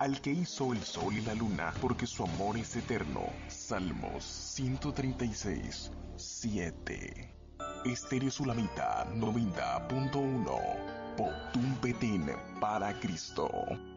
al que hizo el sol y la luna, porque su amor es eterno. Salmos 136, 7. Estéreo Sulamita 90.1. Potumpetín para Cristo.